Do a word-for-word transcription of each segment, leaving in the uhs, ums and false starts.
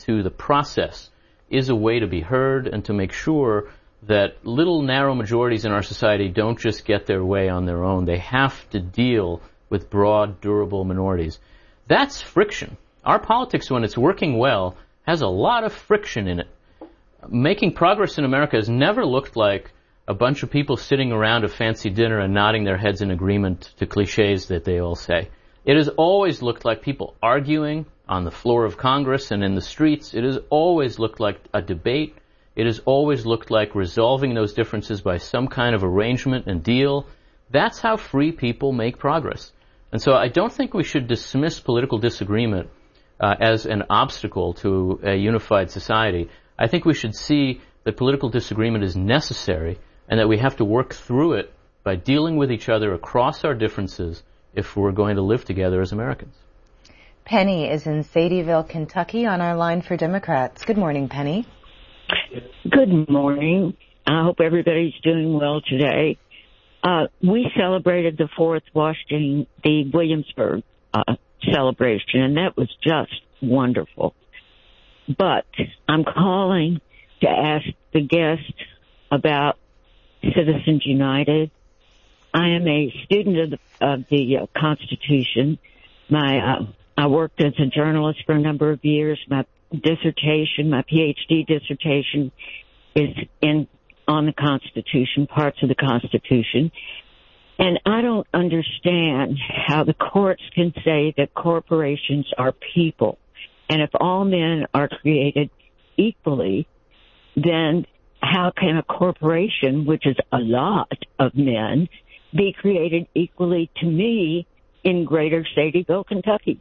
to the process is a way to be heard and to make sure that little narrow majorities in our society don't just get their way on their own. They have to deal with broad, durable minorities. That's friction. Our politics, when it's working well, has a lot of friction in it. Making progress in America has never looked like a bunch of people sitting around a fancy dinner and nodding their heads in agreement to cliches that they all say. It has always looked like people arguing on the floor of Congress and in the streets. It has always looked like a debate. It has always looked like resolving those differences by some kind of arrangement and deal. That's how free people make progress. And so I don't think we should dismiss political disagreement uh, as an obstacle to a unified society. I think we should see that political disagreement is necessary and that we have to work through it by dealing with each other across our differences if we're going to live together as Americans. Penny is in Sadieville, Kentucky, on our line for Democrats. Good morning, Penny. Good morning. I hope everybody's doing well today. Uh, we celebrated the fourth Washington, the Williamsburg uh, celebration, and that was just wonderful. But I'm calling to ask the guest about Citizens United. I am a student of the, of the uh, Constitution. My uh, I worked as a journalist for a number of years. My dissertation, my P H D dissertation, is in on the Constitution, parts of the Constitution. And I don't understand how the courts can say that corporations are people. And if all men are created equally, then how can a corporation, which is a lot of men, be created equally to me in Greater Sadieville, Kentucky?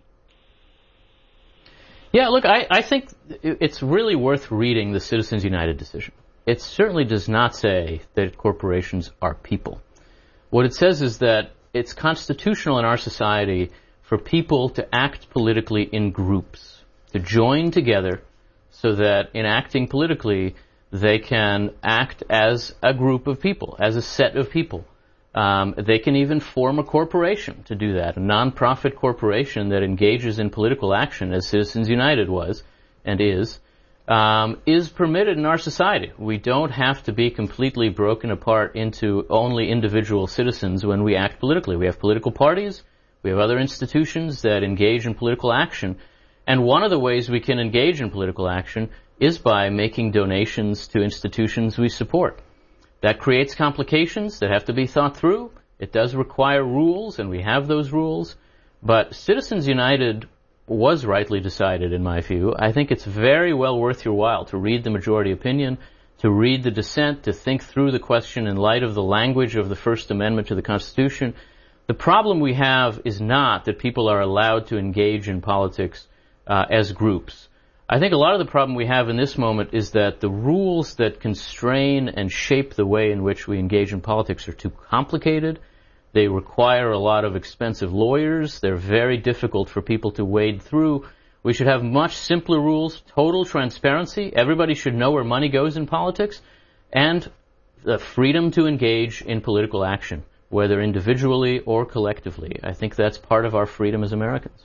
Yeah, look, I, I think it's really worth reading the Citizens United decision. It certainly does not say that corporations are people. What it says is that it's constitutional in our society for people to act politically in groups, to join together so that in acting politically, they can act as a group of people, as a set of people. Um, they can even form a corporation to do that, a nonprofit corporation that engages in political action, as Citizens United was and is, um, is permitted in our society. We don't have to be completely broken apart into only individual citizens when we act politically. We have political parties, we have other institutions that engage in political action, and one of the ways we can engage in political action is by making donations to institutions we support. That creates complications that have to be thought through. It does require rules, and we have those rules. But Citizens United was rightly decided, in my view. I think it's very well worth your while to read the majority opinion, to read the dissent, to think through the question in light of the language of the First Amendment to the Constitution. The problem we have is not that people are allowed to engage in politics uh, as groups. I think a lot of the problem we have in this moment is that the rules that constrain and shape the way in which we engage in politics are too complicated. They require a lot of expensive lawyers. They're very difficult for people to wade through. We should have much simpler rules, total transparency. Everybody should know where money goes in politics, and the freedom to engage in political action, whether individually or collectively. I think that's part of our freedom as Americans.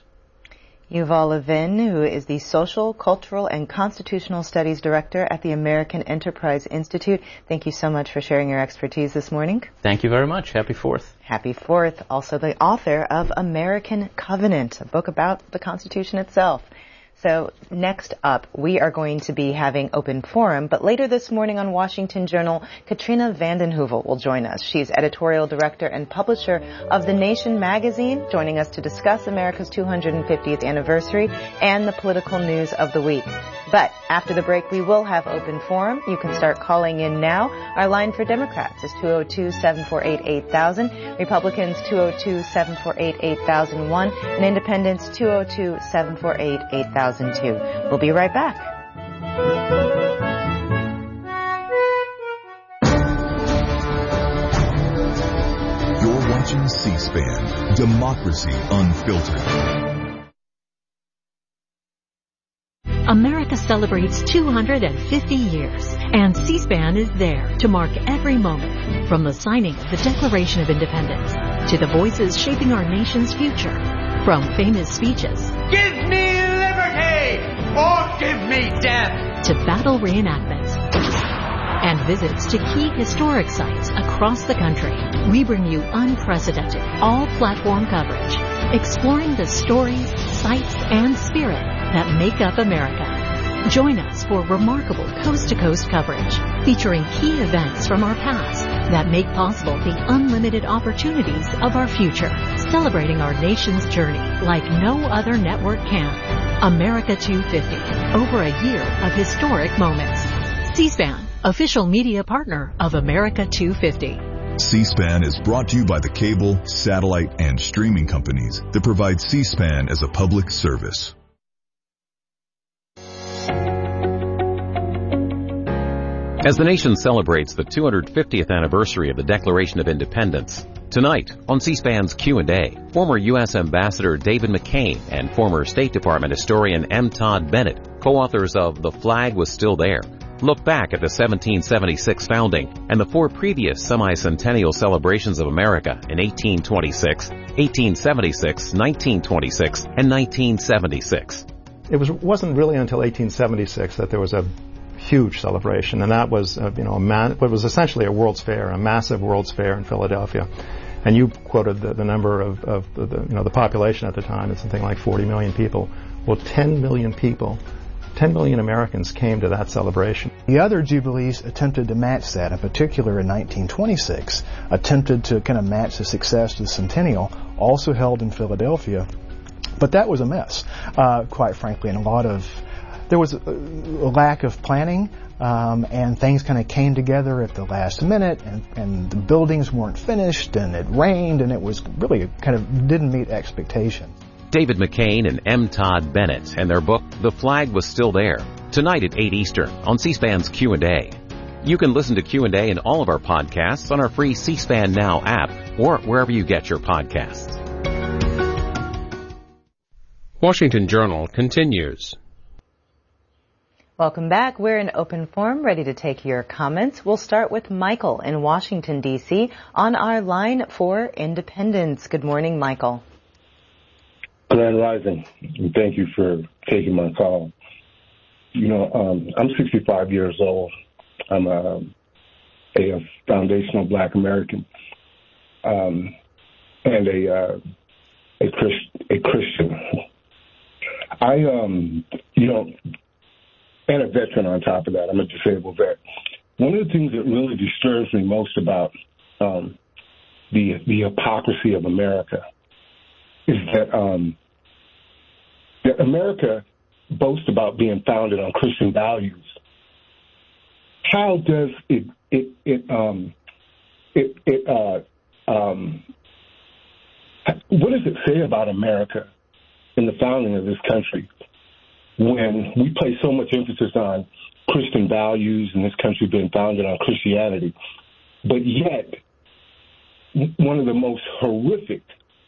Yuval Levin, who is the Social, Cultural, and Constitutional Studies Director at the American Enterprise Institute. Thank you so much for sharing your expertise this morning. Thank you very much. Happy Fourth. Happy Fourth. Also the author of American Covenant, a book about the Constitution itself. So next up, we are going to be having open forum, but later this morning on Washington Journal, Katrina vanden Heuvel will join us. She's editorial director and publisher of The Nation magazine, joining us to discuss America's two hundred fiftieth anniversary and the political news of the week. But after the break, we will have open forum. You can start calling in now. Our line for Democrats is two oh two, seven four eight, eight thousand, Republicans two oh two, seven four eight, eight thousand one, and Independents two oh two, seven four eight, eight thousand two. We'll be right back. You're watching C-SPAN, Democracy Unfiltered. America celebrates two hundred fifty years, and C-SPAN is there to mark every moment, from the signing of the Declaration of Independence to the voices shaping our nation's future. From famous speeches, "Give me liberty!" or give me death. To battle reenactments and visits to key historic sites across the country, we bring you unprecedented, all-platform coverage, exploring the stories, sights, and spirit that make up America. Join us for remarkable coast-to-coast coverage, featuring key events from our past that make possible the unlimited opportunities of our future, celebrating our nation's journey like no other network can. America two fifty, over a year of historic moments. C-SPAN, official media partner of America two fifty. C-SPAN is brought to you by the cable, satellite, and streaming companies that provide C-SPAN as a public service. As the nation celebrates the two hundred fiftieth anniversary of the Declaration of Independence, tonight on C-SPAN's Q and A, former U S Ambassador David McCain and former State Department historian M. Todd Bennett, co-authors of The Flag Was Still There, look back at the seventeen seventy-six founding and the four previous semi-centennial celebrations of America in eighteen twenty-six, eighteen seventy-six, nineteen twenty-six, and nineteen seventy-six. It was, wasn't really until eighteen seventy-six that there was a huge celebration, and that was, uh, you know, a man, what was essentially a World's Fair, a massive World's Fair in Philadelphia. And you quoted the, the number of, of the, the, you know, the population at the time. It's something like forty million people. Well, ten million people, ten million Americans came to that celebration. The other Jubilees attempted to match that, in particular in nineteen twenty-six, attempted to kind of match the success of the Centennial, also held in Philadelphia. But that was a mess, uh, quite frankly, and a lot of There was a, a lack of planning, um, and things kind of came together at the last minute, and, and the buildings weren't finished, and it rained, and it was really kind of didn't meet expectations. David McCain and M. Todd Bennett and their book, The Flag Was Still There, tonight at eight Eastern on C-SPAN's Q and A. You can listen to Q and A and all of our podcasts on our free C-SPAN Now app or wherever you get your podcasts. Washington Journal continues. Welcome back. We're in open forum, ready to take your comments. We'll start with Michael in Washington, D C on our line for Independence. Good morning, Michael. Grand Rising, and thank you for taking my call. You know, um, I'm sixty-five years old. I'm a, a foundational Black American um, and a uh, a, Christ, a Christian. I, um, you know, and a veteran on top of that. I'm a disabled vet. One of the things that really disturbs me most about um, the the hypocrisy of America is that um, that America boasts about being founded on Christian values. How does it it it um it it uh um what does it say about America in the founding of this country when we place so much emphasis on Christian values and this country being founded on Christianity, but yet one of the most horrific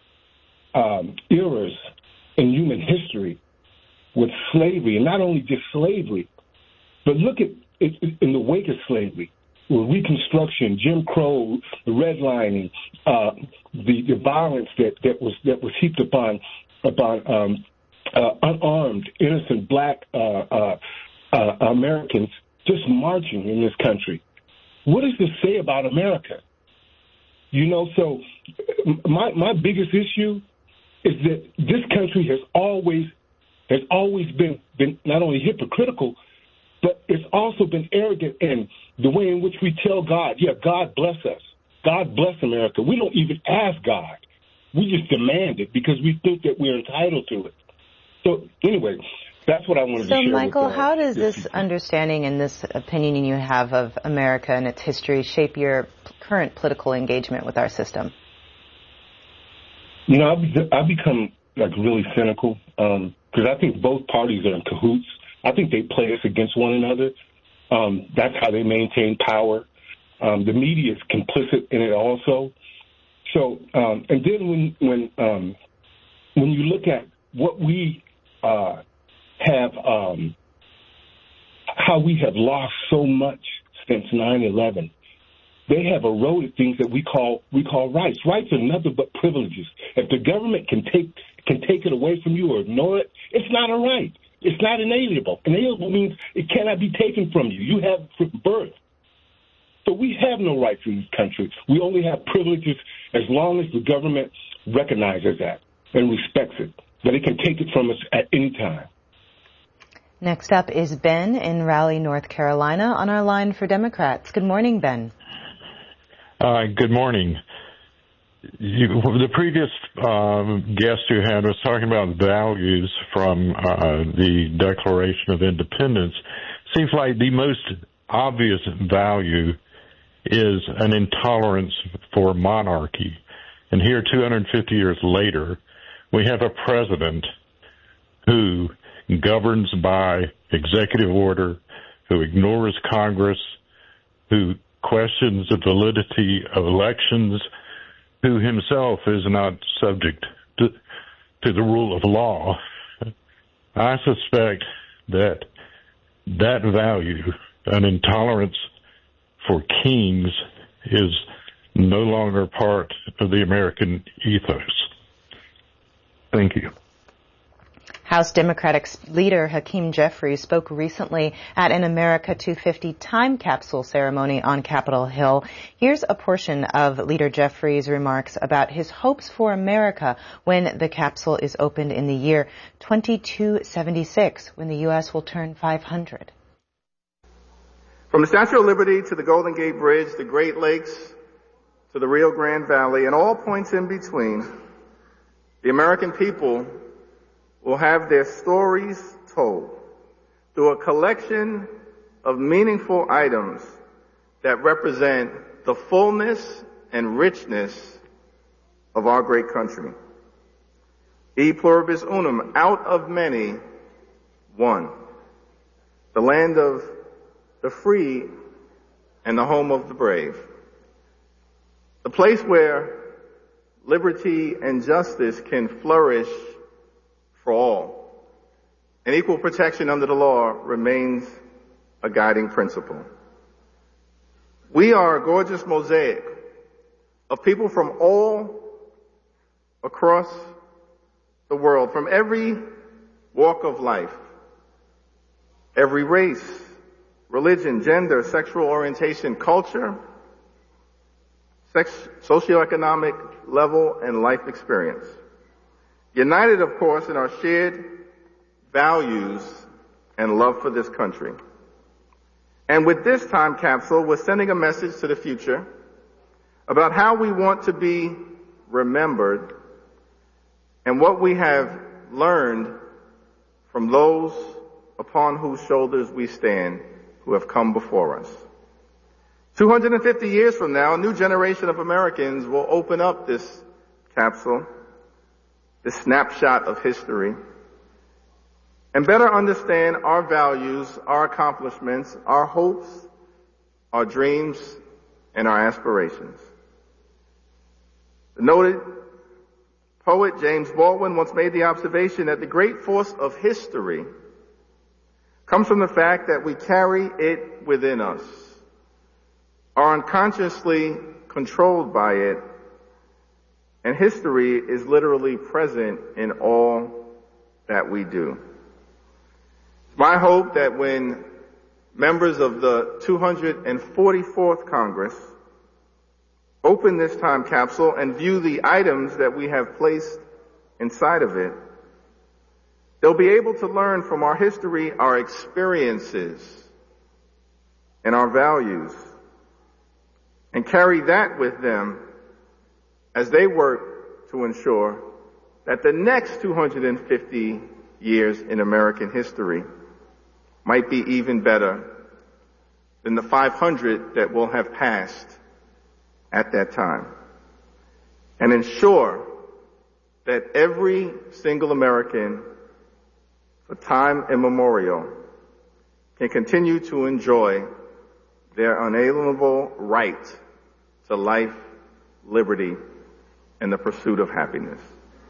um, eras in human history with slavery, and not only just slavery, but look at it in the wake of slavery, with Reconstruction, Jim Crow, the redlining, uh, the, the violence that, that was that was heaped upon upon um, uh, unarmed, innocent Black uh, uh, uh, Americans just marching in this country. What does this say about America? You know, so my my biggest issue is that this country has always has always been, been not only hypocritical, but it's also been arrogant in the way in which we tell God, yeah, God bless us. God bless America. We don't even ask God. We just demand it because we think that we're entitled to it. So anyway, that's what I wanted so to share. So, Michael, with, uh, how does this people. understanding and this opinion you have of America and its history shape your current political engagement with our system? You know, I've, I've become like really cynical because um, I think both parties are in cahoots. I think they play us against one another. Um, that's how they maintain power. Um, the media is complicit in it also. So, um, and then when when um, when you look at what we uh, have, um, how we have lost so much since nine eleven, they have eroded things that we call we call rights. Rights are nothing but privileges. If the government can take can take it away from you or ignore it, it's not a right. It's not inalienable. Inalienable means it cannot be taken from you. You have birth. So we have no rights in this country. We only have privileges as long as the government recognizes that and respects it, that it can take it from us at any time. Next up is Ben in Raleigh, North Carolina, on our line for Democrats. Good morning, Ben. Uh, good morning. You, the previous um, guest you had was talking about values from uh, the Declaration of Independence. Seems like the most obvious value is an intolerance for monarchy. And here, two hundred fifty years later, we have a president who governs by executive order, who ignores Congress, who questions the validity of elections, who himself is not subject to, to the rule of law. I suspect that that value, an intolerance for kings, is no longer part of the American ethos. Thank you. House Democratic leader Hakeem Jeffries spoke recently at an America two fifty time capsule ceremony on Capitol Hill. Here's a portion of Leader Jeffries' remarks about his hopes for America when the capsule is opened in the year twenty-two seventy-six, when the U S will turn five hundred. From the Statue of Liberty to the Golden Gate Bridge, the Great Lakes to the Rio Grande Valley, and all points in between, the American people will have their stories told through a collection of meaningful items that represent the fullness and richness of our great country. E pluribus unum, out of many, one. The land of the free and the home of the brave. The place where liberty and justice can flourish for all. And equal protection under the law remains a guiding principle. We are a gorgeous mosaic of people from all across the world, from every walk of life, every race, religion, gender, sexual orientation, culture, sex, socioeconomic level, and life experience. United, of course, in our shared values and love for this country. And with this time capsule, we're sending a message to the future about how we want to be remembered and what we have learned from those upon whose shoulders we stand who have come before us. two hundred fifty years from now, a new generation of Americans will open up this capsule, this snapshot of history, and better understand our values, our accomplishments, our hopes, our dreams, and our aspirations. The noted poet James Baldwin once made the observation that the great force of history comes from the fact that we carry it within us, are unconsciously controlled by it, and history is literally present in all that we do. It's my hope that when members of the two hundred forty-fourth Congress open this time capsule and view the items that we have placed inside of it, they'll be able to learn from our history, our experiences, and our values, and carry that with them as they work to ensure that the next two hundred fifty years in American history might be even better than the five hundred that will have passed at that time. And ensure that every single American, for time immemorial, can continue to enjoy their unalienable right to life, liberty, and the pursuit of happiness.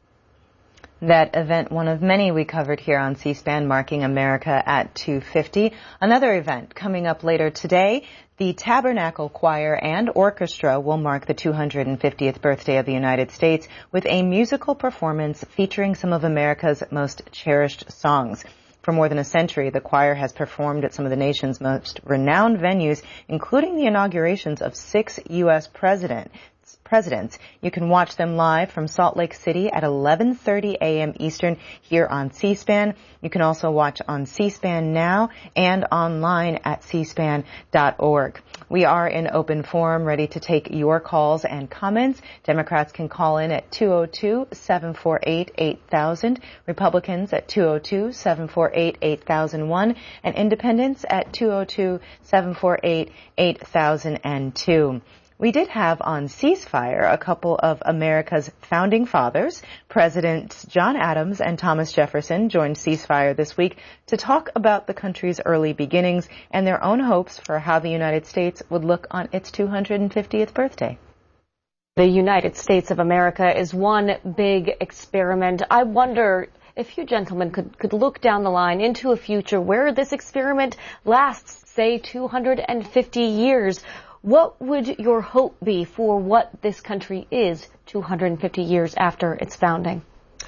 That event, one of many we covered here on C-SPAN, marking America at two fifty. Another event coming up later today, the Tabernacle Choir and Orchestra will mark the two hundred fiftieth birthday of the United States with a musical performance featuring some of America's most cherished songs. For more than a century, the choir has performed at some of the nation's most renowned venues, including the inaugurations of six U S presidents. Presidents. You can watch them live from Salt Lake City at eleven thirty a.m. Eastern here on C-SPAN. You can also watch on C-SPAN Now and online at c span dot org. We are in open forum, ready to take your calls and comments. Democrats can call in at two oh two, seven four eight, eight thousand, Republicans at two oh two, seven four eight, eight thousand one, and Independents at two oh two, seven four eight, eight thousand two. We did have on Ceasefire a couple of America's founding fathers. Presidents John Adams and Thomas Jefferson joined Ceasefire this week to talk about the country's early beginnings and their own hopes for how the United States would look on its two hundred fiftieth birthday. The United States of America is one big experiment. I wonder if you gentlemen could, could look down the line into a future where this experiment lasts, say, two hundred fifty years. What would your hope be for what this country is two hundred fifty years after its founding?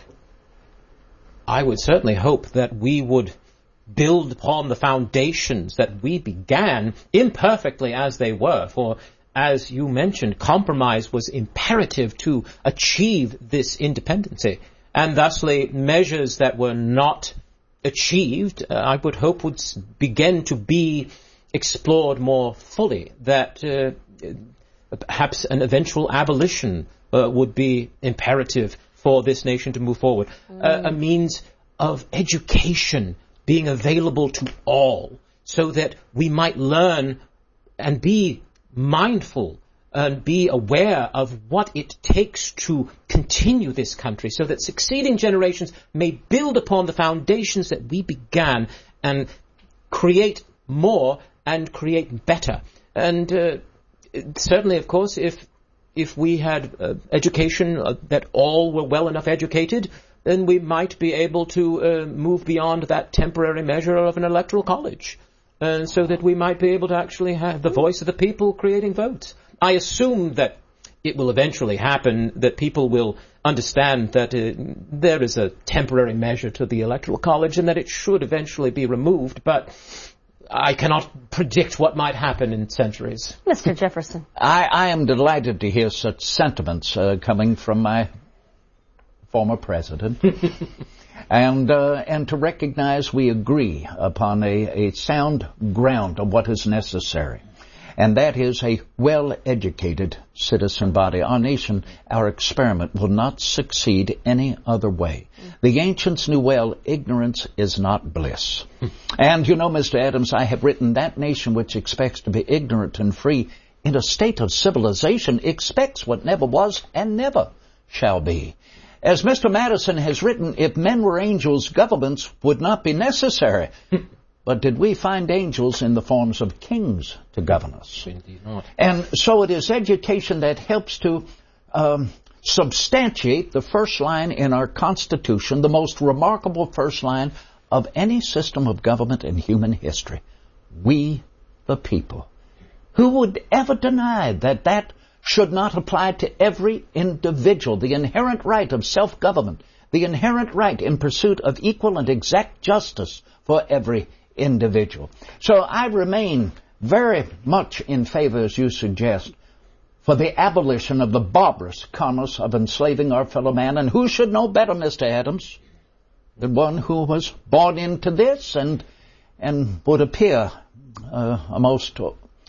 I would certainly hope that we would build upon the foundations that we began, imperfectly as they were, for, as you mentioned, compromise was imperative to achieve this independency, and thusly measures that were not achieved, uh, I would hope would begin to be explored more fully, that uh, perhaps an eventual abolition uh, would be imperative for this nation to move forward. Mm. Uh, a means of education being available to all so that we might learn and be mindful and be aware of what it takes to continue this country so that succeeding generations may build upon the foundations that we began and create more and create better. And uh, certainly, of course, if if we had uh, education uh, that all were well enough educated, then we might be able to uh, move beyond that temporary measure of an electoral college, uh, so that we might be able to actually have the voice of the people creating votes. I assume that it will eventually happen, that people will understand that uh, there is a temporary measure to the electoral college and that it should eventually be removed, but I cannot predict what might happen in centuries. Mister Jefferson. I, I am delighted to hear such sentiments uh, coming from my former president. and uh, and to recognize we agree upon a, a sound ground of what is necessary. And that is a well-educated citizen body. Our nation, our experiment, will not succeed any other way. The ancients knew well, ignorance is not bliss. And you know, Mister Adams, I have written, that nation which expects to be ignorant and free in a state of civilization expects what never was and never shall be. As Mister Madison has written, if men were angels, governments would not be necessary. But did we find angels in the forms of kings to govern us? Indeed not. And so it is education that helps to um, substantiate the first line in our Constitution, the most remarkable first line of any system of government in human history. We, the people. Who would ever deny that that should not apply to every individual? The inherent right of self-government, the inherent right in pursuit of equal and exact justice for every individual. So I remain very much in favor, as you suggest, for the abolition of the barbarous commerce of enslaving our fellow man. And who should know better, Mister Adams, than one who was born into this and and would appear uh, a most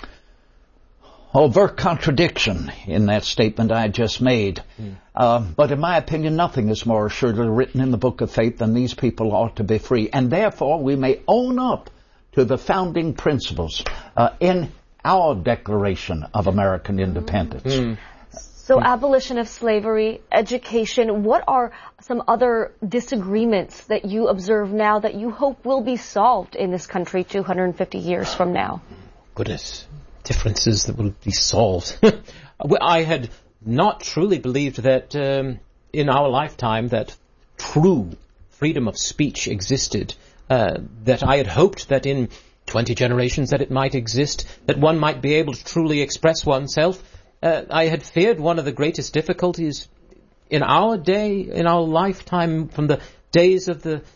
overt contradiction in that statement I just made. Mm. Uh, but in my opinion, nothing is more assuredly written in the Book of Faith than these people ought to be free. And therefore, we may own up to the founding principles uh, in our Declaration of American Independence. Mm. So abolition of slavery, education, what are some other disagreements that you observe now that you hope will be solved in this country two hundred fifty years from now? Goodness. Differences that will be solved. I had not truly believed that um, in our lifetime that true freedom of speech existed, uh, that I had hoped that in twenty generations that it might exist, that one might be able to truly express oneself. Uh, I had feared one of the greatest difficulties in our day, in our lifetime, from the days of the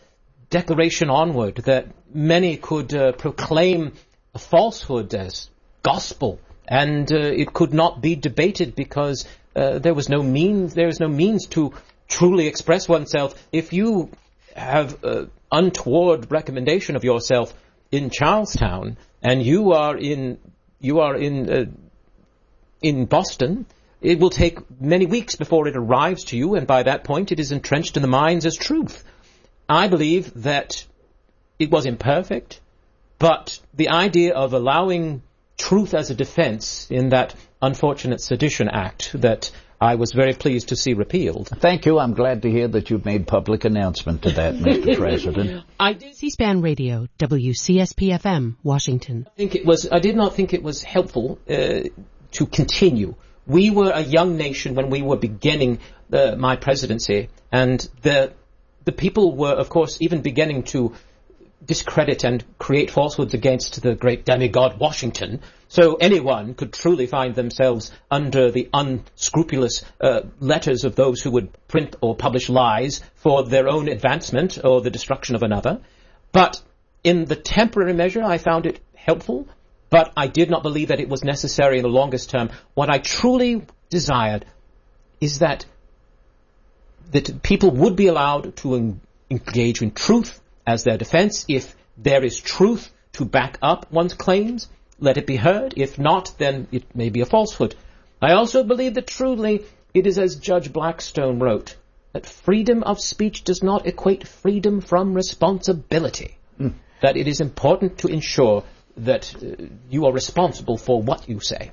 Declaration onward, that many could uh, proclaim a falsehood as gospel, and uh, it could not be debated because uh, there was no means there is no means to truly express oneself. If you have uh, untoward recommendation of yourself in Charlestown and you are in you are in uh, in Boston, it will take many weeks before it arrives to you, and by that point it is entrenched in the minds as truth. I believe that it was imperfect, but the idea of allowing truth as a defense in that unfortunate Sedition Act that I was very pleased to see repealed. Thank you. I'm glad to hear that you've made public announcement to that, Mister President. I did. C-SPAN Radio, W C S P F M, Washington. I think it was. I did not think it was helpful uh, to continue. We were a young nation when we were beginning uh, my presidency, and the the people were, of course, even beginning to discredit and create falsehoods against the great demigod Washington. So anyone could truly find themselves under the unscrupulous uh, letters of those who would print or publish lies for their own advancement or the destruction of another. But in the temporary measure, I found it helpful, but I did not believe that it was necessary in the longest term. What I truly desired is that that people would be allowed to en- engage in truth as their defense. If there is truth to back up one's claims, let it be heard. If not, then it may be a falsehood. I also believe that truly it is as Judge Blackstone wrote, that freedom of speech does not equate freedom from responsibility. Mm. That it is important to ensure that uh, you are responsible for what you say.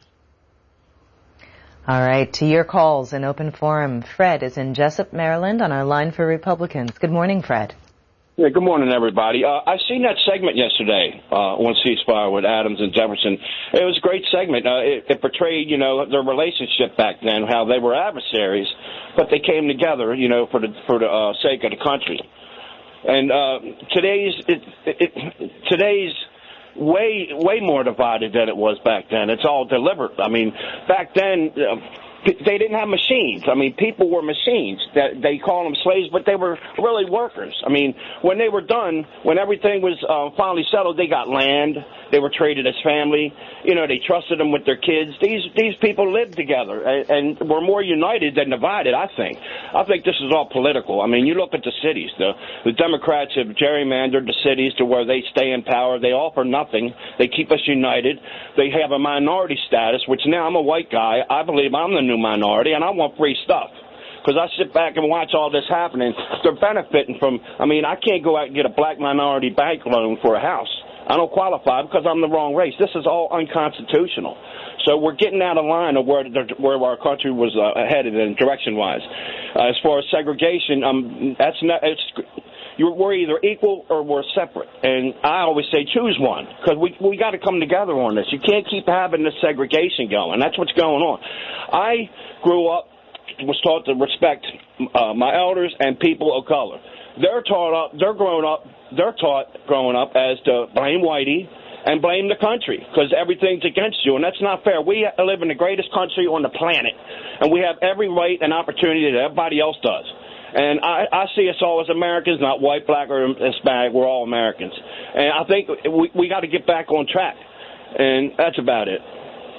All right, to your calls in open forum. Fred is in Jessup, Maryland, on our line for Republicans. Good morning, Fred. Yeah, good morning, everybody. Uh, I seen that segment yesterday uh, on C-SPAN with Adams and Jefferson. It was a great segment. Uh, it, it portrayed, you know, their relationship back then, how they were adversaries, but they came together, you know, for the for the uh, sake of the country. And uh, today's it, it, today's way way more divided than it was back then. It's all deliberate. I mean, back then. Uh, They didn't have machines. I mean, people were machines. That they call them slaves, but they were really workers. I mean, when they were done, when everything was uh, finally settled, they got land. They were treated as family. You know, they trusted them with their kids. These these people lived together and, and were more united than divided, I think. I think this is all political. I mean, you look at the cities. The, the Democrats have gerrymandered the cities to where they stay in power. They offer nothing. They keep us united. They have a minority status, which now I'm a white guy. I believe I'm the new minority, and I want free stuff. Because I sit back and watch all this happening. They're benefiting from, I mean, I can't go out and get a black minority bank loan for a house. I don't qualify because I'm the wrong race. This is all unconstitutional. So we're getting out of line of where the, where our country was uh, headed in direction-wise. Uh, as far as segregation, um, that's not, it's, you're, we're either equal or we're separate. And I always say choose one, because we we got to come together on this. You can't keep having this segregation going. That's what's going on. I grew up, was taught to respect uh, my elders and people of color. They're taught up, they're grown up, they're taught growing up as to blame whitey and blame the country because everything's against you, and that's not fair. We live in the greatest country on the planet, and we have every right and opportunity that everybody else does. And I, I see us all as Americans, not white, black, or Hispanic. We're all Americans. And I think we, we got to get back on track. And that's about it.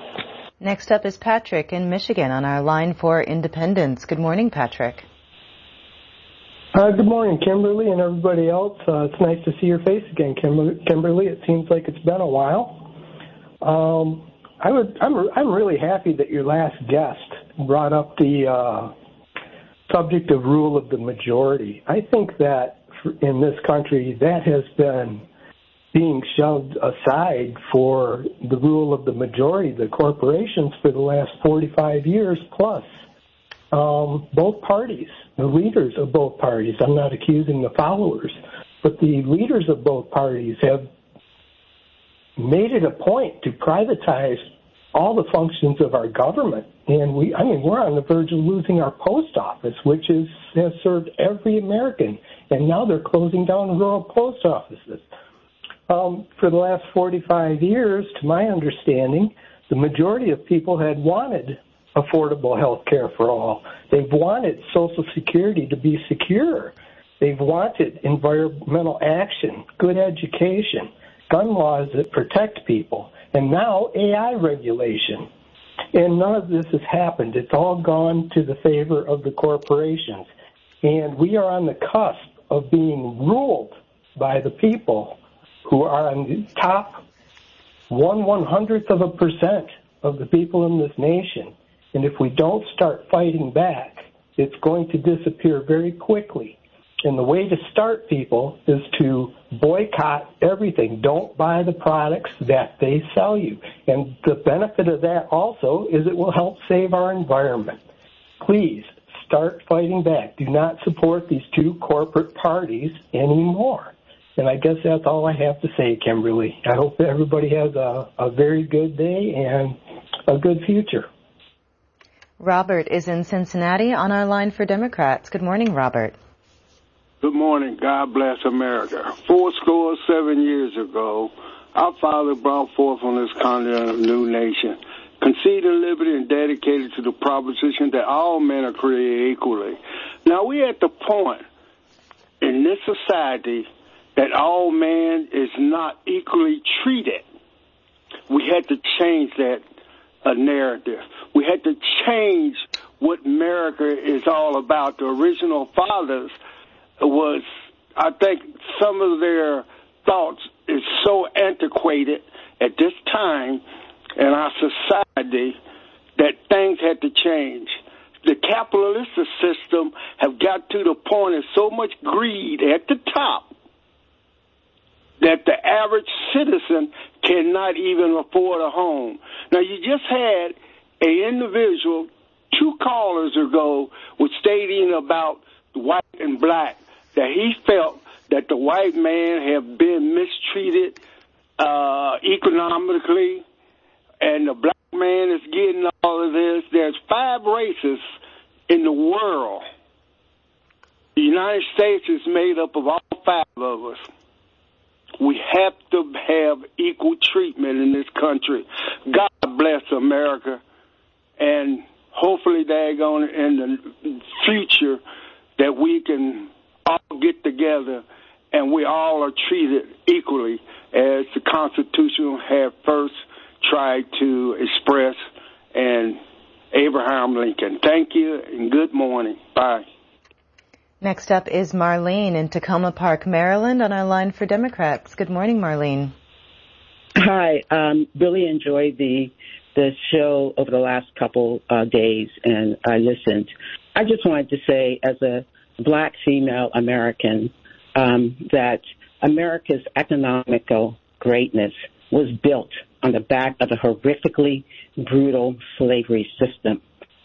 Next up is Patrick in Michigan on our line for Independence. Good morning, Patrick. Uh, good morning, Kimberly, and everybody else. Uh, it's nice to see your face again, Kimberly. Kimberly. It seems like it's been a while. Um, I would, I'm, I'm really happy that your last guest brought up the uh, subject of rule of the majority. I think that in this country, that has been being shoved aside for the rule of the majority, the corporations, for the last forty-five years plus. Um, both parties, the leaders of both parties, I'm not accusing the followers, but the leaders of both parties have made it a point to privatize all the functions of our government. And we, I mean, we're on the verge of losing our post office, which is, has served every American. And now they're closing down rural post offices. Um, for the last forty-five years, to my understanding, the majority of people had wanted affordable health care for all. They've wanted Social Security to be secure. They've wanted environmental action, good education, gun laws that protect people, and now A I regulation. And none of this has happened. It's all gone to the favor of the corporations. And we are on the cusp of being ruled by the people who are on the top one one hundredth of a percent of the people in this nation. And if we don't start fighting back, it's going to disappear very quickly. And the way to start, people, is to boycott everything. Don't buy the products that they sell you. And the benefit of that also is it will help save our environment. Please start fighting back. Do not support these two corporate parties anymore. And I guess that's all I have to say, Kimberly. I hope everybody has a, a very good day and a good future. Robert is in Cincinnati on our line for Democrats. Good morning, Robert. Good morning. God bless America. Four score seven years ago, our father brought forth on this continent a new nation, conceding liberty and dedicated to the proposition that all men are created equally. Now, we're at the point in this society that all man is not equally treated. We had to change that uh, narrative. We had to change what America is all about. The original fathers was, I think, some of their thoughts is so antiquated at this time in our society that things had to change. The capitalistic system have got to the point of so much greed at the top that the average citizen cannot even afford a home. Now, you just had an individual two callers ago was stating about white and black, that he felt that the white man have been mistreated uh, economically, and the black man is getting all of this. There's five races in the world. The United States is made up of all five of us. We have to have equal treatment in this country. God bless America, and hopefully, daggone in the future, that we can all get together and we all are treated equally as the Constitution had first tried to express, and Abraham Lincoln. Thank you and good morning. Bye. Next up is Marlene in Tacoma Park, Maryland, on our line for Democrats. Good morning, Marlene. Hi. Um, really enjoyed the the show over the last couple uh, days, and I listened. I just wanted to say, as a black female American, um, that America's economical greatness was built on the back of a horrifically brutal slavery system.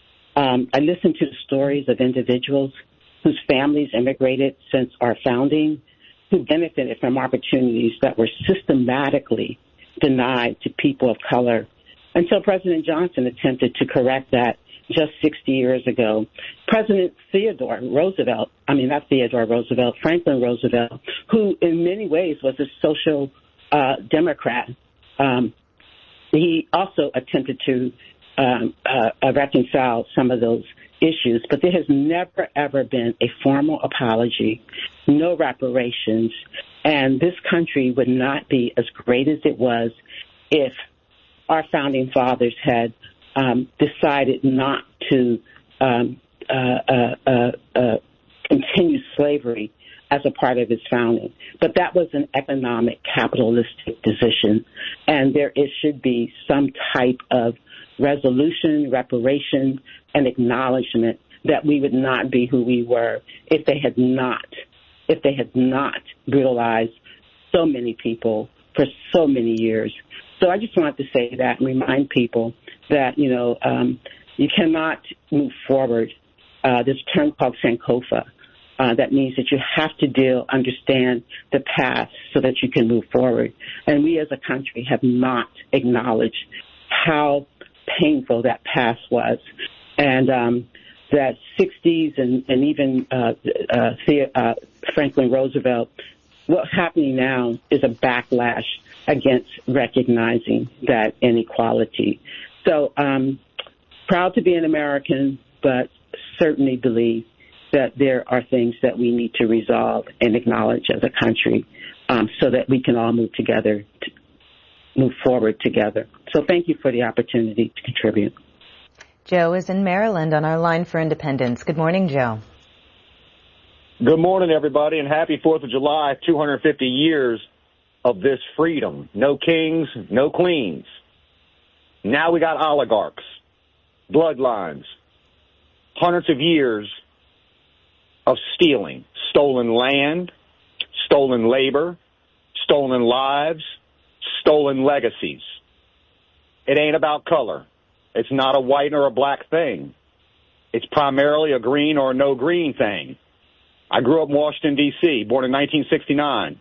Um, I listened to the stories of individuals whose families immigrated since our founding, who benefited from opportunities that were systematically denied to people of color, until President Johnson attempted to correct that just sixty years ago. President Theodore Roosevelt, I mean, not Theodore Roosevelt, Franklin Roosevelt, who in many ways was a social uh, democrat, um, he also attempted to um, uh, reconcile some of those issues, but there has never, ever been a formal apology, no reparations, and this country would not be as great as it was if our founding fathers had um, decided not to um, uh, uh, uh, uh, continue slavery as a part of its founding. But that was an economic capitalistic decision, and there it should be some type of resolution, reparation, and acknowledgement that we would not be who we were if they had not, if they had not brutalized so many people for so many years. So I just wanted to say that and remind people that, you know, um, you cannot move forward. Uh, this term called Sankofa, uh, that means that you have to deal, understand the past so that you can move forward. And we as a country have not acknowledged how painful that past was. And um, that sixties and, and even uh, uh, the, uh, Franklin Roosevelt, what's happening now is a backlash against recognizing that inequality. So um, proud to be an American, but certainly believe that there are things that we need to resolve and acknowledge as a country um, so that we can all move together, to move forward together. So thank you for the opportunity to contribute. Joe is in Maryland on our line for Independence. Good morning, Joe. Good morning, everybody, and happy fourth of July, two hundred fifty years of this freedom. No kings, no queens. Now we got oligarchs, bloodlines, hundreds of years of stealing, stolen land, stolen labor, stolen lives, stolen legacies. It ain't about color. It's not a white or a black thing. It's primarily a green or a no green thing. I grew up in Washington, D C, born in nineteen sixty-nine.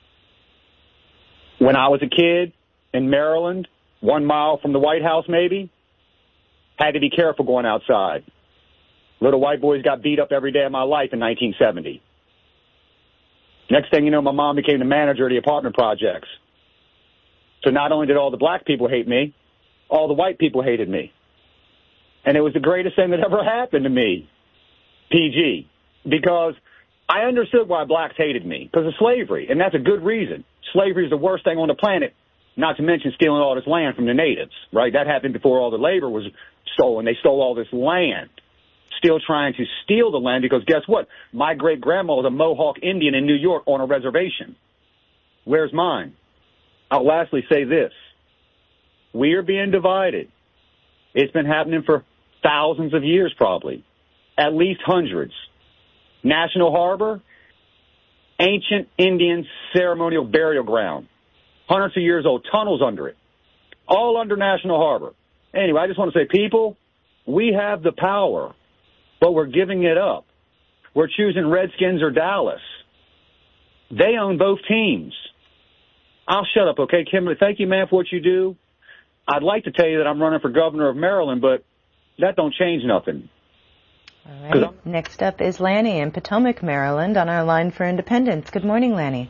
When I was a kid in Maryland, one mile from the White House maybe, had to be careful going outside. Little white boys got beat up every day of my life in nineteen seventy. Next thing you know, my mom became the manager of the apartment projects. So not only did all the black people hate me, all the white people hated me. And it was the greatest thing that ever happened to me, P G, because I understood why blacks hated me, because of slavery, and that's a good reason. Slavery is the worst thing on the planet, not to mention stealing all this land from the natives, right? That happened before all the labor was stolen. They stole all this land, still trying to steal the land, because guess what? My great-grandma was a Mohawk Indian in New York on a reservation. Where's mine? I'll lastly say this. We are being divided. It's been happening for thousands of years probably, at least hundreds. National Harbor, ancient Indian ceremonial burial ground, hundreds of years old, tunnels under it, all under National Harbor. Anyway, I just want to say, people, we have the power, but we're giving it up. We're choosing Redskins or Dallas. They own both teams. I'll shut up, okay, Kimberly? Thank you, man, for what you do. I'd like to tell you that I'm running for governor of Maryland, but that don't change nothing. All right. Next up is Lanny in Potomac, Maryland, on our line for Independence. Good morning, Lanny.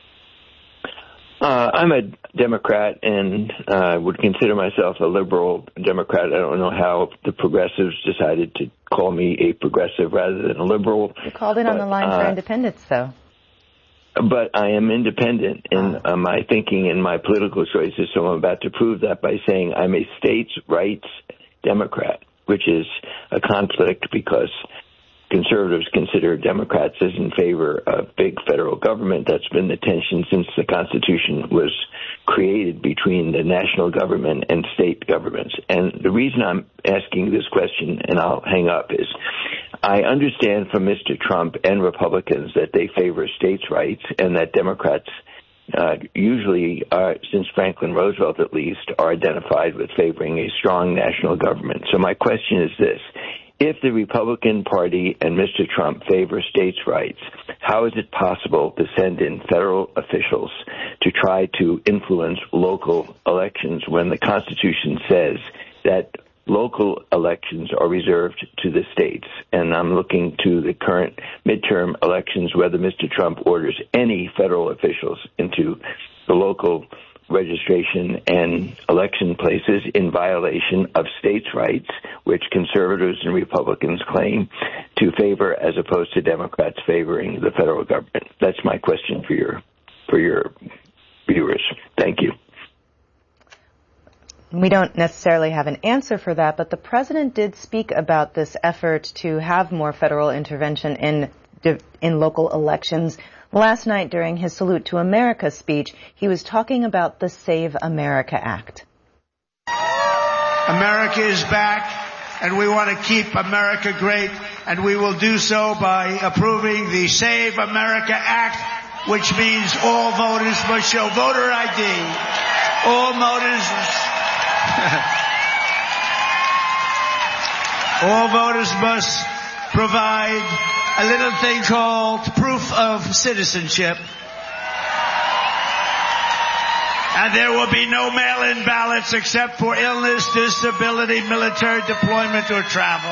Uh, I'm a Democrat and uh, would consider myself a liberal Democrat. I don't know how the progressives decided to call me a progressive rather than a liberal. You called in but, on the line uh, for Independence, though. But I am independent in uh, my thinking and my political choices, so I'm about to prove that by saying I'm a states' rights Democrat, which is a conflict because conservatives consider Democrats as in favor of big federal government. That's been the tension since the Constitution was created between the national government and state governments. And the reason I'm asking this question, and I'll hang up, is I understand from Mister Trump and Republicans that they favor states' rights and that Democrats uh, usually, are, since Franklin Roosevelt at least, are identified with favoring a strong national government. So my question is this. If the Republican Party and Mister Trump favor states' rights, how is it possible to send in federal officials to try to influence local elections when the Constitution says that local elections are reserved to the states? And I'm looking to the current midterm elections, whether Mister Trump orders any federal officials into the local registration and election places in violation of states' rights, which conservatives and Republicans claim to favor, as opposed to Democrats favoring the federal government. That's my question for your for your viewers. Thank you. We don't necessarily have an answer for that, but the president did speak about this effort to have more federal intervention in in local elections. Last night during his Salute to America speech, he was talking about the Save America Act. America is back, and we want to keep America great, and we will do so by approving the Save America Act, which means all voters must show voter I D. All voters all voters must provide a little thing called proof of citizenship. And there will be no mail-in ballots except for illness, disability, military deployment, or travel.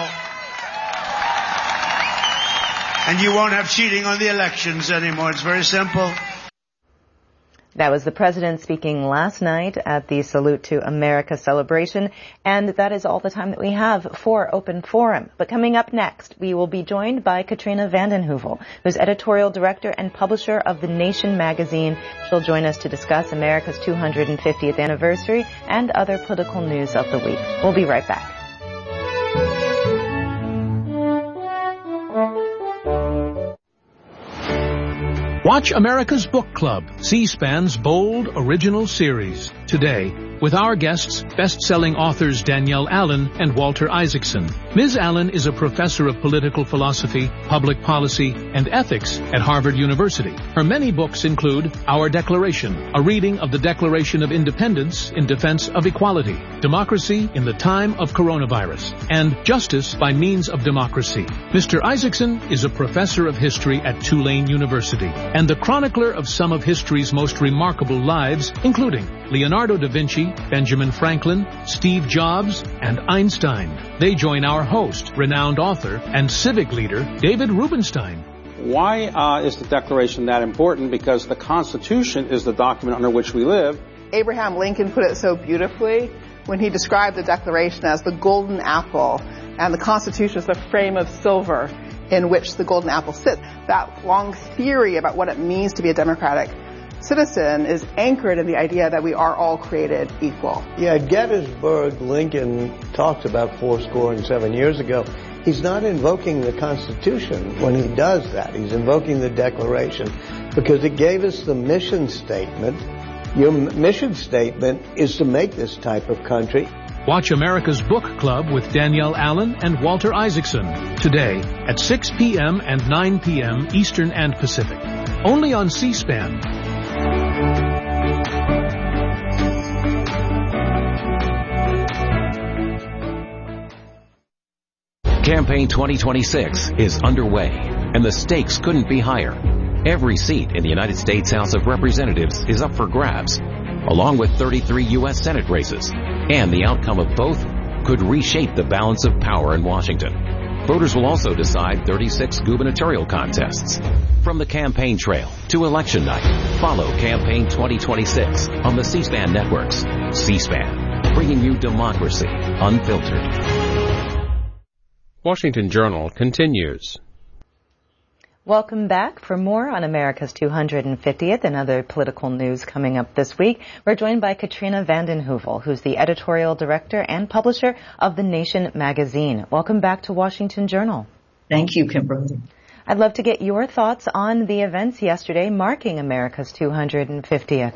And you won't have cheating on the elections anymore. It's very simple. That was the president speaking last night at the Salute to America celebration, and that is all the time that we have for Open Forum. But coming up next, we will be joined by Katrina vanden Heuvel, who's editorial director and publisher of The Nation magazine. She'll join us to discuss America's two hundred fiftieth anniversary and other political news of the week. We'll be right back. Watch America's Book Club, C-SPAN's bold original series, today with our guests, best-selling authors Danielle Allen and Walter Isaacson. Miz Allen is a professor of political philosophy, public policy, and ethics at Harvard University. Her many books include Our Declaration, a reading of the Declaration of Independence in Defense of Equality, Democracy in the Time of Coronavirus, and Justice by Means of Democracy. Mister Isaacson is a professor of history at Tulane University and the chronicler of some of history's most remarkable lives, including Leonardo da Vinci, Benjamin Franklin, Steve Jobs, and Einstein. They join our host, renowned author and civic leader, David Rubenstein. Why uh, is the Declaration that important? Because the Constitution is the document under which we live. Abraham Lincoln put it so beautifully when he described the Declaration as the golden apple, and the Constitution is the frame of silver in which the golden apple sits. That long theory about what it means to be a democratic citizen is anchored in the idea that we are all created equal. Yeah, at Gettysburg, Lincoln talked about four score and seven years ago. He's not invoking the Constitution when he does that. He's invoking the Declaration because it gave us the mission statement. Your mission statement is to make this type of country. Watch America's Book Club with Danielle Allen and Walter Isaacson today at six p.m. and nine p.m. Eastern and Pacific. Only on C-SPAN. Campaign twenty twenty-six is underway, and the stakes couldn't be higher. Every seat in the United States House of Representatives is up for grabs, along with thirty-three U S Senate races, and the outcome of both could reshape the balance of power in Washington. Voters will also decide thirty-six gubernatorial contests. From the campaign trail to election night, follow Campaign twenty twenty-six on the C-SPAN networks. C-SPAN, bringing you democracy unfiltered. Washington Journal continues. Welcome back for more on America's two hundred fiftieth and other political news coming up this week. We're joined by Katrina vanden Heuvel, who's the editorial director and publisher of The Nation magazine. Welcome back to Washington Journal. Thank you, Kimberly. I'd love to get your thoughts on the events yesterday marking America's two hundred fiftieth.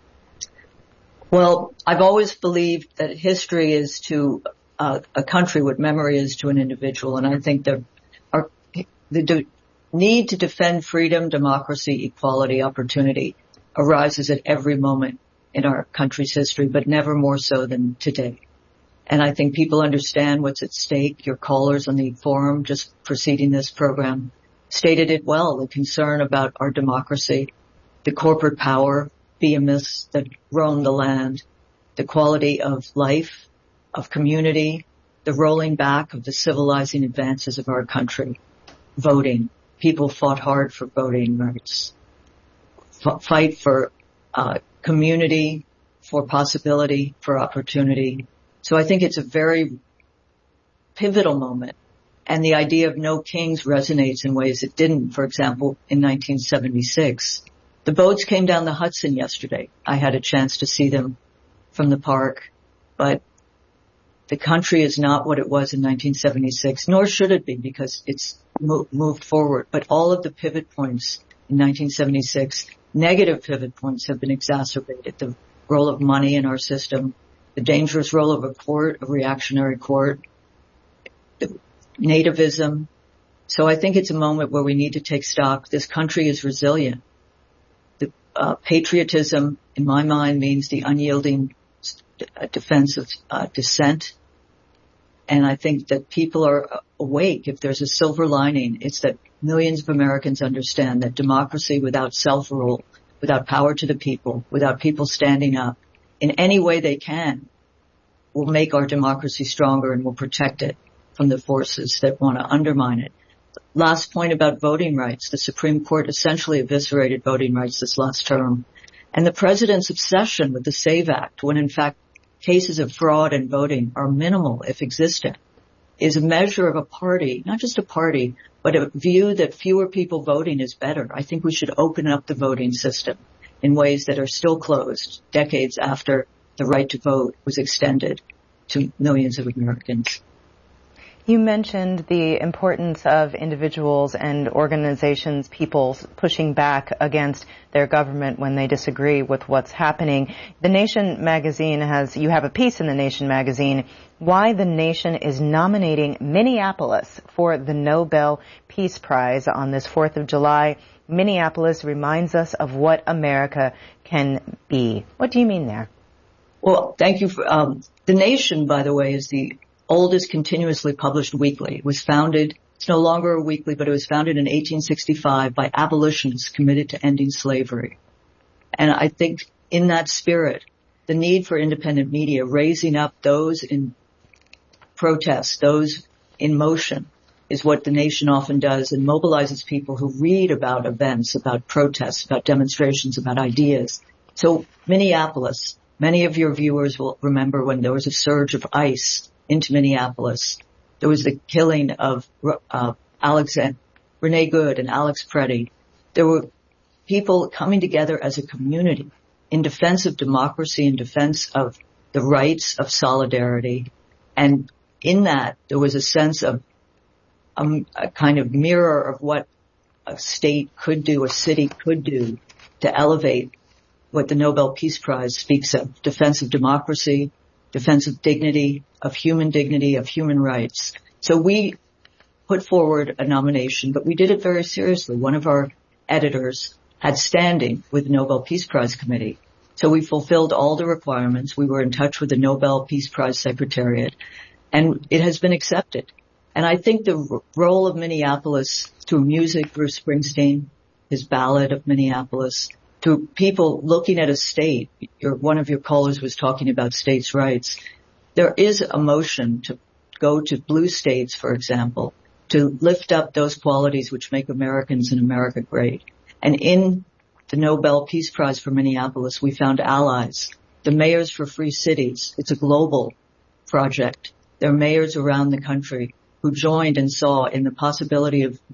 Well, I've always believed that history is to uh, a country what memory is to an individual, and I think that our the de- need to defend freedom, democracy, equality, opportunity arises at every moment in our country's history, but never more so than today. And I think people understand what's at stake. Your callers on the forum just preceding this program stated it well, the concern about our democracy, the corporate power, behemoths that roam the land, the quality of life, of community, the rolling back of the civilizing advances of our country, voting. People fought hard for voting rights, F- fight for uh, community, for possibility, for opportunity. So I think it's a very pivotal moment. And the idea of no kings resonates in ways it didn't, for example, in nineteen seventy-six. The boats came down the Hudson yesterday. I had a chance to see them from the park, but the country is not what it was in nineteen seventy-six, nor should it be, because it's mo- moved forward. But all of the pivot points in nineteen seventy-six, negative pivot points, have been exacerbated. The role of money in our system, the dangerous role of a court, a reactionary court, the nativism. So I think it's a moment where we need to take stock. This country is resilient. The uh, patriotism, in my mind, means the unyielding defense of uh, dissent. And I think that people are awake. If there's a silver lining, it's that millions of Americans understand that democracy without self-rule, without power to the people, without people standing up in any way they can, will make our democracy stronger and will protect it from the forces that want to undermine it. Last point about voting rights. The Supreme Court essentially eviscerated voting rights this last term. And the president's obsession with the SAVE Act, when in fact cases of fraud in voting are minimal, if existent, is a measure of a party, not just a party, but a view that fewer people voting is better. I think we should open up the voting system in ways that are still closed decades after the right to vote was extended to millions of Americans. You mentioned the importance of individuals and organizations, people pushing back against their government when they disagree with what's happening. The Nation magazine has, you have a piece in the Nation magazine, why the Nation is nominating Minneapolis for the Nobel Peace Prize on this fourth of July. Minneapolis reminds us of what America can be. What do you mean there? Well, thank you for, um, the Nation, by the way, is the oldest continuously published weekly. It was founded, it's no longer a weekly, but it was founded in eighteen sixty-five by abolitionists committed to ending slavery. And I think in that spirit, the need for independent media, raising up those in protest, those in motion, is what the Nation often does and mobilizes people who read about events, about protests, about demonstrations, about ideas. So Minneapolis, many of your viewers will remember when there was a surge of ICE into Minneapolis. There was the killing of uh, Alexander, Renee Good and Alex Preddy. There were people coming together as a community in defense of democracy, in defense of the rights of solidarity. And in that, there was a sense of um, a kind of mirror of what a state could do, a city could do to elevate what the Nobel Peace Prize speaks of, defense of democracy, defense of dignity, of human dignity, of human rights. So we put forward a nomination, but we did it very seriously. One of our editors had standing with the Nobel Peace Prize Committee. So we fulfilled all the requirements. We were in touch with the Nobel Peace Prize Secretariat, and it has been accepted. And I think the r- role of Minneapolis through music, Bruce Springsteen, his ballad of Minneapolis, through people looking at a state, your, one of your callers was talking about states' rights. There is a motion to go to blue states, for example, to lift up those qualities which make Americans and America great. And in the Nobel Peace Prize for Minneapolis, we found allies. The Mayors for Free Cities, it's a global project. There are mayors around the country who joined and saw in the possibility of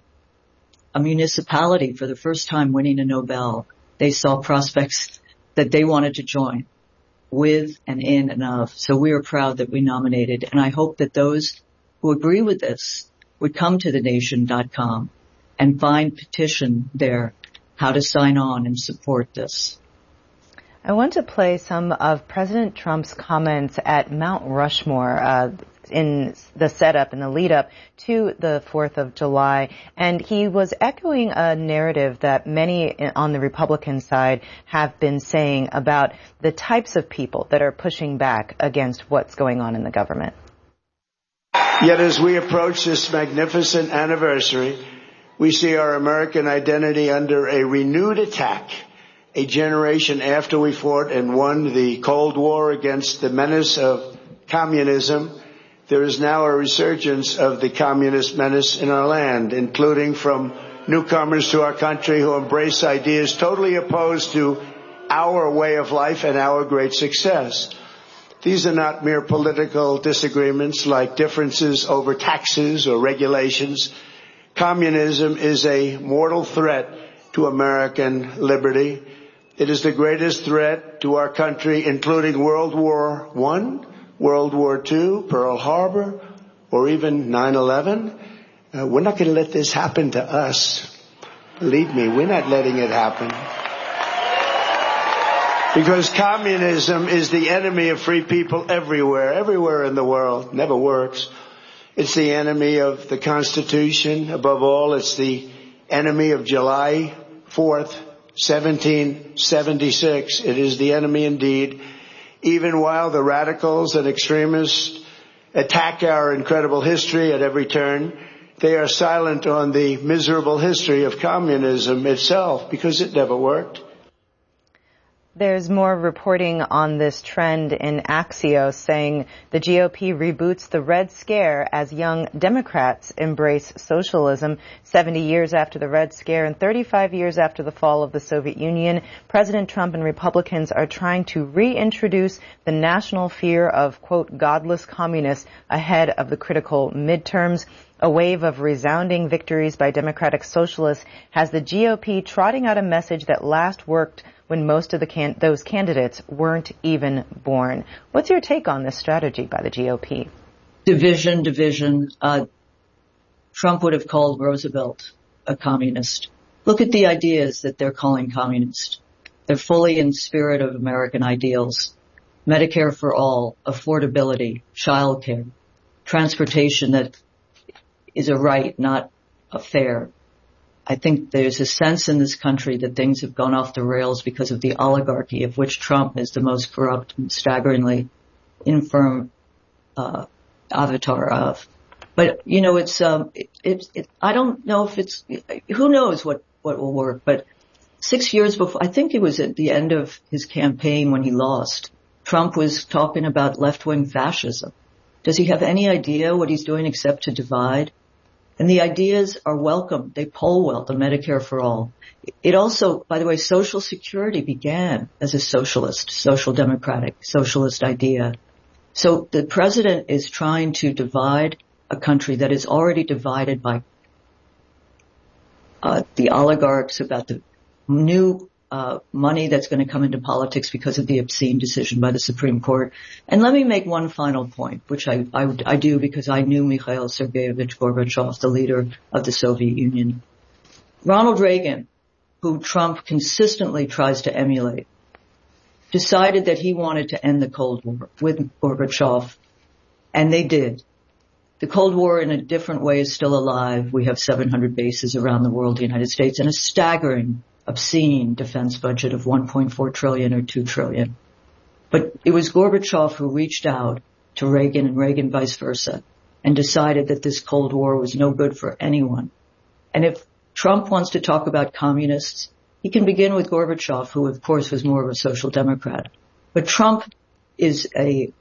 a municipality for the first time winning a Nobel. They saw prospects that they wanted to join with and in and of. So we are proud that we nominated. And I hope that those who agree with this would come to the nation dot com and find petition there, how to sign on and support this. I want to play some of President Trump's comments at Mount Rushmore, uh, in the setup and the lead up to the fourth of July. And he was echoing a narrative that many on the Republican side have been saying about the types of people that are pushing back against what's going on in the government. Yet as we approach this magnificent anniversary, we see our American identity under a renewed attack. A generation after we fought and won the Cold War against the menace of communism, there is now a resurgence of the communist menace in our land, including from newcomers to our country who embrace ideas totally opposed to our way of life and our great success. These are not mere political disagreements like differences over taxes or regulations. Communism is a mortal threat to American liberty. It is the greatest threat to our country, including World War One, World War Two, Pearl Harbor, or even nine eleven. Uh, we're not going to let this happen to us. Believe me, we're not letting it happen. Because communism is the enemy of free people everywhere, everywhere in the world. Never works. It's the enemy of the Constitution. Above all, it's the enemy of July fourth, seventeen seventy-six. It is the enemy indeed. Even while the radicals and extremists attack our incredible history at every turn, they are silent on the miserable history of communism itself because it never worked. There's more reporting on this trend in Axios saying the G O P reboots the Red Scare as young Democrats embrace socialism. seventy years after the Red Scare and thirty-five years after the fall of the Soviet Union, President Trump and Republicans are trying to reintroduce the national fear of, quote, godless communists ahead of the critical midterms. A wave of resounding victories by Democratic socialists has the G O P trotting out a message that last worked when most of the can- those candidates weren't even born. What's your take on this strategy by the G O P? Division, division. Uh, Trump would have called Roosevelt a communist. Look at the ideas that they're calling communist. They're fully in spirit of American ideals. Medicare for all, affordability, childcare, transportation that is a right, not a fare. I think there's a sense in this country that things have gone off the rails because of the oligarchy, of which Trump is the most corrupt and staggeringly infirm uh, avatar of. But, you know, it's, um, it, it, it, I don't know if it's, who knows what, what will work, but six years before, I think it was at the end of his campaign when he lost, Trump was talking about left-wing fascism. Does he have any idea what he's doing except to divide? And the ideas are welcome. They poll well, the Medicare for all. It also, by the way, Social Security began as a socialist, social democratic, socialist idea. So the president is trying to divide a country that is already divided by uh, the oligarchs about the new uh money that's going to come into politics because of the obscene decision by the Supreme Court. And let me make one final point, which I, I, I do because I knew Mikhail Sergeyevich Gorbachev, the leader of the Soviet Union. Ronald Reagan, who Trump consistently tries to emulate, decided that he wanted to end the Cold War with Gorbachev, and they did. The Cold War in a different way is still alive. We have seven hundred bases around the world, the United States, and a staggering obscene defense budget of one point four trillion or two trillion. But it was Gorbachev who reached out to Reagan and Reagan vice versa and decided that this Cold War was no good for anyone. And if Trump wants to talk about communists, he can begin with Gorbachev, who of course was more of a social democrat. But Trump is a,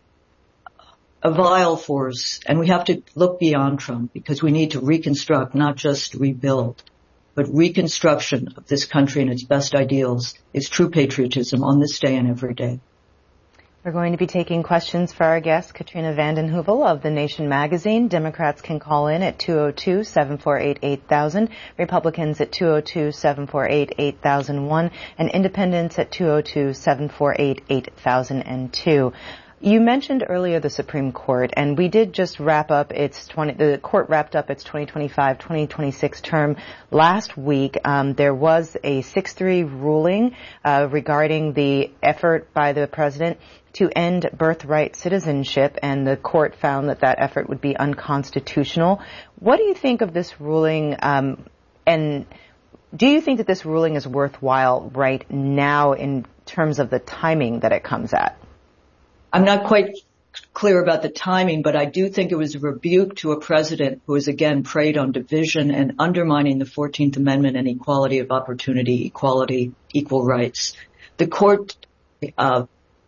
a vile force, and we have to look beyond Trump because we need to reconstruct, not just rebuild. But reconstruction of this country and its best ideals is true patriotism on this day and every day. We're going to be taking questions for our guest, Katrina vanden Heuvel of The Nation magazine. Democrats can call in at two oh two, seven four eight, eight thousand, Republicans at two oh two, seven four eight, eight thousand one, and Independents at two oh two, seven four eight, eight thousand two. You mentioned earlier the Supreme Court, and we did just wrap up its twenty. The court wrapped up its twenty twenty-five twenty twenty-six term last week. Um, there was a six three ruling uh, regarding the effort by the president to end birthright citizenship, and the court found that that effort would be unconstitutional. What do you think of this ruling? Um, and do you think that this ruling is worthwhile right now in terms of the timing that it comes at? I'm not quite clear about the timing, but I do think it was a rebuke to a president who has again preyed on division and undermining the fourteenth Amendment and equality of opportunity, equality, equal rights. The court, uh,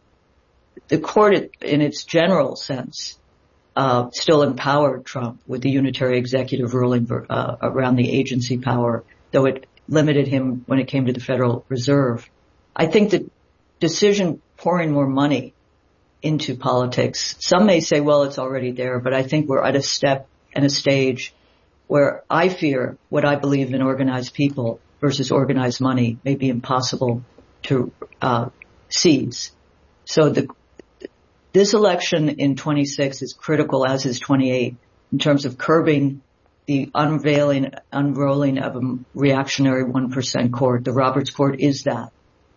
the court in its general sense, uh, still empowered Trump with the unitary executive ruling, uh, around the agency power, though it limited him when it came to the Federal Reserve. I think the decision pouring more money into politics. Some may say, well, it's already there, but I think we're at a step and a stage where I fear what I believe in organized people versus organized money may be impossible to uh seize. So the this election in twenty-six is critical, as is twenty-eight, in terms of curbing the unveiling, unrolling of a reactionary one percent court. The Roberts Court is that.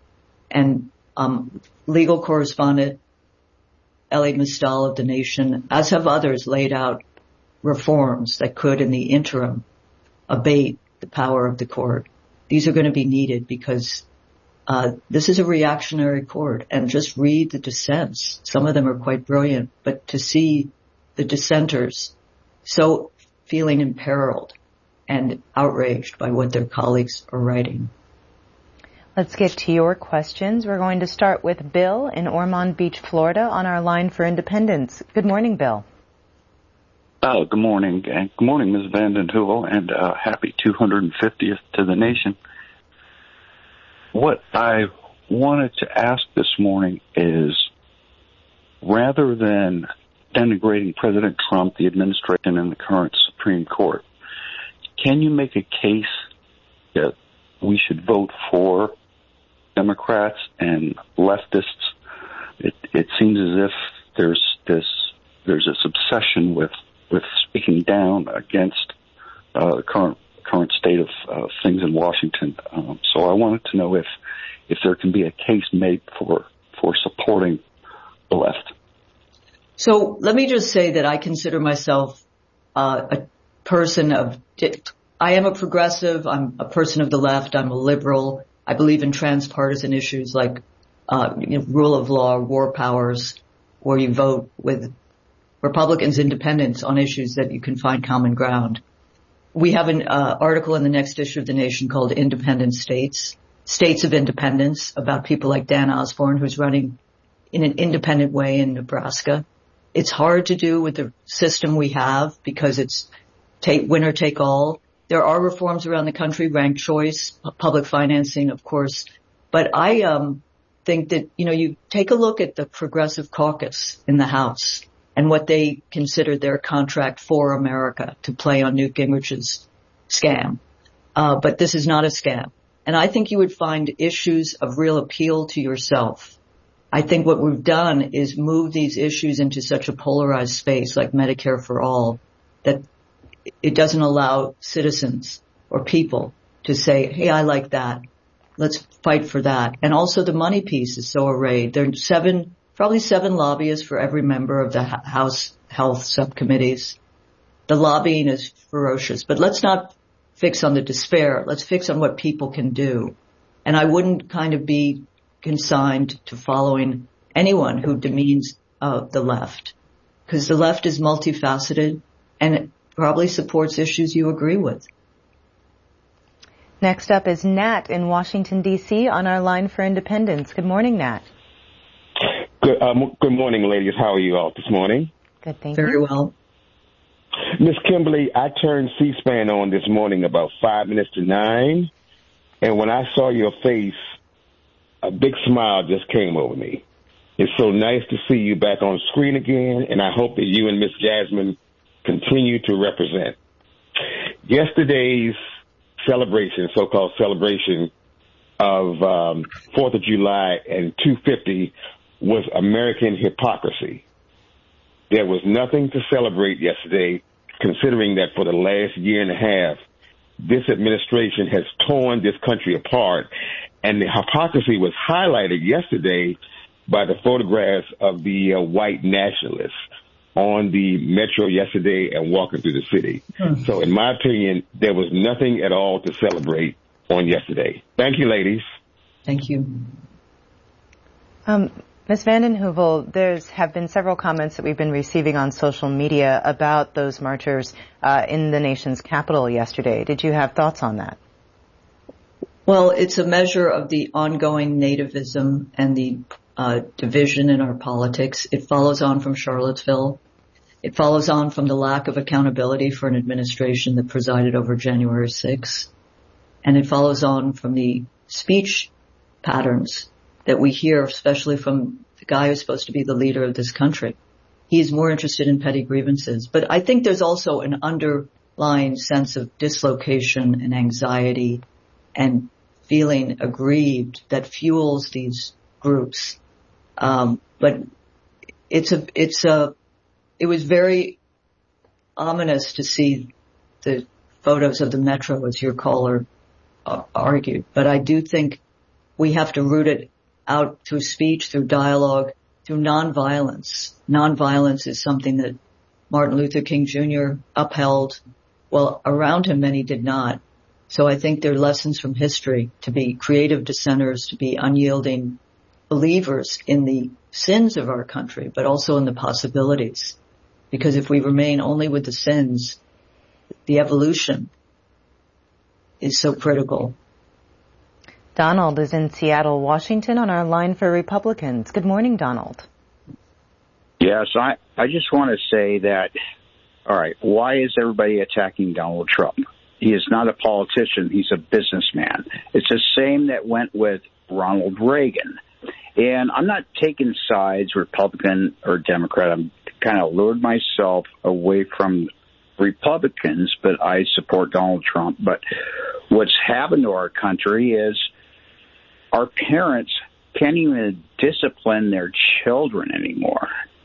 And um legal correspondent Elie Mystal of The Nation, as have others, laid out reforms that could, in the interim, abate the power of the court. These are going to be needed because uh this is a reactionary court. And just read the dissents. Some of them are quite brilliant, but to see the dissenters so feeling imperiled and outraged by what their colleagues are writing. Let's get to your questions. We're going to start with Bill in Ormond Beach, Florida, on our line for independence. Good morning, Bill. Oh, good morning. And good morning, Miz Vanden Heuvel, and uh, happy two hundred fiftieth to the nation. What I wanted to ask this morning is, rather than denigrating President Trump, the administration, and the current Supreme Court, can you make a case that we should vote for Democrats and leftists? It, it seems as if there's this there's this obsession with, with speaking down against uh, the current current state of uh, things in Washington. Um, so I wanted to know if if there can be a case made for for supporting the left. So let me just say that I consider myself uh, a person of. I am a progressive. I'm a person of the left. I'm a liberal. I believe in transpartisan issues like uh, you know, rule of law, war powers, where you vote with Republicans, independents on issues that you can find common ground. We have an uh, article in the next issue of The Nation called Independent States, States of Independence, about people like Dan Osborne, who's running in an independent way in Nebraska. It's hard to do with the system we have because it's take winner take all. There are reforms around the country, ranked choice, public financing, of course. But I um think that, you know, you take a look at the Progressive Caucus in the House and what they consider their contract for America to play on Newt Gingrich's scam. Uh, but this is not a scam. And I think you would find issues of real appeal to yourself. I think what we've done is move these issues into such a polarized space like Medicare for all that it doesn't allow citizens or people to say, hey, I like that. Let's fight for that. And also the money piece is so arrayed. There are seven, probably seven lobbyists for every member of the House Health subcommittees. The lobbying is ferocious, but let's not fix on the despair. Let's fix on what people can do. And I wouldn't kind of be consigned to following anyone who demeans uh, the left, because the left is multifaceted and it probably supports issues you agree with. Next up is Nat in Washington, D C on our line for independence. Good morning, Nat. Good, um, good morning, ladies. How are you all this morning? Good, thank Very you. Very well. Miss Kimberly, I turned C-SPAN on this morning about five minutes to nine, and when I saw your face, a big smile just came over me. It's so nice to see you back on screen again, and I hope that you and Miss Jasmine continue to represent. Yesterday's celebration, so-called celebration of um, fourth of July and two fifty was American hypocrisy. There was nothing to celebrate yesterday, considering that for the last year and a half, this administration has torn this country apart, and the hypocrisy was highlighted yesterday by the photographs of the uh, white nationalists on the metro yesterday and walking through the city. Hmm. So in my opinion, there was nothing at all to celebrate on yesterday. Thank you, ladies. Thank you. Um, Miz Vanden Heuvel, there's have been several comments that we've been receiving on social media about those marchers uh, in the nation's capital yesterday. Did you have thoughts on that? Well, it's a measure of the ongoing nativism and the uh, division in our politics. It follows on from Charlottesville. It follows on from the lack of accountability for an administration that presided over January sixth. And it follows on from the speech patterns that we hear, especially from the guy who's supposed to be the leader of this country. He's more interested in petty grievances. But I think there's also an underlying sense of dislocation and anxiety and feeling aggrieved that fuels these groups. Um, but it's a, it's a, it was very ominous to see the photos of the metro, as your caller uh, argued. But I do think we have to root it out through speech, through dialogue, through nonviolence. Nonviolence is something that Martin Luther King Junior upheld. Well, around him, many did not. So I think there are lessons from history to be creative dissenters, to be unyielding believers in the sins of our country, but also in the possibilities. Because if we remain only with the sins, the evolution is so critical. Donald is in Seattle, Washington, on our line for Republicans. Good morning, Donald. Yes, I, I just want to say that, all right, why is everybody attacking Donald Trump? He is not a politician. He's a businessman. It's the same that went with Ronald Reagan. And I'm not taking sides, Republican or Democrat. I'm kind of lured myself away from Republicans, but I support Donald Trump. But what's happened to our country is our parents can't even discipline their children anymore.